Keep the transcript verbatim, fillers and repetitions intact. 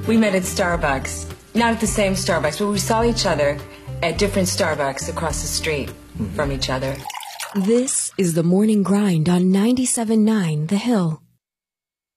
We met at Starbucks. Not at the same Starbucks, but we saw each other at different Starbucks across the street mm-hmm. from each other. This is The Morning Grind on ninety-seven point nine The Hill.